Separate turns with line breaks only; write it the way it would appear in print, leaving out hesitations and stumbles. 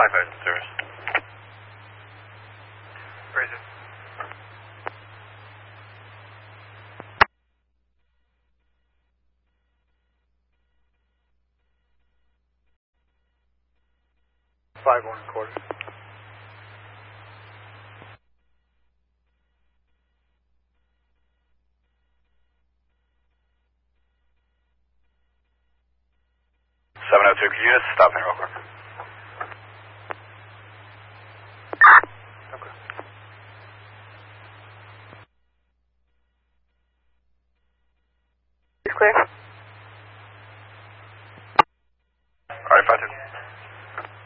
service.
Where is it? Five one quarter.
Could you just stop me real quick?
Okay.
It's clear.